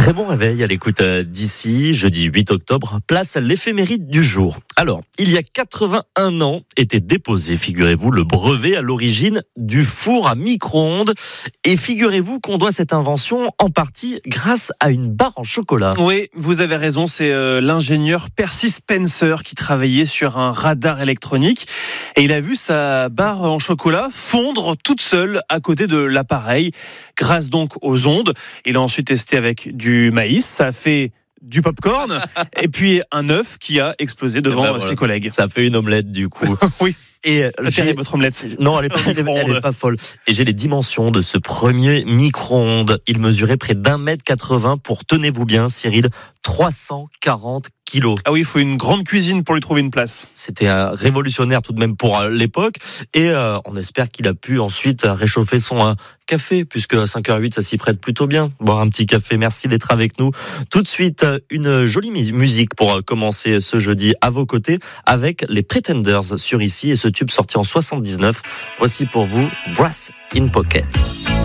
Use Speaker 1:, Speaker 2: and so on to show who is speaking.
Speaker 1: Très bon réveil à l'écoute d'ici, jeudi 8 octobre, place à l'éphéméride du jour. Alors, il y a 81 ans était déposé, figurez-vous, le brevet à l'origine du four à micro-ondes. Et figurez-vous qu'on doit cette invention en partie grâce à une barre en chocolat.
Speaker 2: Oui, vous avez raison, c'est l'ingénieur Percy Spencer qui travaillait sur un radar électronique et il a vu sa barre en chocolat fondre toute seule à côté de l'appareil grâce donc aux ondes. Il a ensuite testé avec du maïs, ça a fait du popcorn et puis un œuf qui a explosé devant ses collègues.
Speaker 1: Ça fait une omelette du coup.
Speaker 2: Oui.
Speaker 1: Et
Speaker 2: terrible votre omelette.
Speaker 1: Non, elle est pas folle. Et j'ai les dimensions de ce premier micro-ondes. Il mesurait près d'1m80 pour, tenez-vous bien, Cyril, 340 kilos.
Speaker 2: Ah oui, il faut une grande cuisine pour lui trouver une place.
Speaker 1: C'était révolutionnaire tout de même pour l'époque. Et on espère qu'il a pu ensuite réchauffer son café, puisque à 5h08, ça s'y prête plutôt bien. Boire un petit café. Merci d'être avec nous. Tout de suite, une jolie musique pour commencer ce jeudi à vos côtés avec les Pretenders sur Ici et ce tube sorti en 79. Voici pour vous Brass in Pocket.